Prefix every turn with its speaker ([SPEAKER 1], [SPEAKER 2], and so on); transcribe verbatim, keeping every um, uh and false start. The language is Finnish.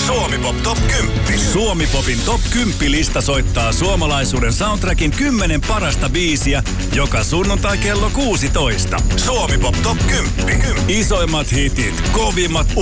[SPEAKER 1] Suomi-pop Top kymmenen. Suomi-popin Top kymmenen lista soittaa suomalaisuuden soundtrackin kymmenen parasta biisiä joka sunnuntai kello kuusitoista. Suomi-pop Top kymmenen. Isoimmat hitit, kovimmat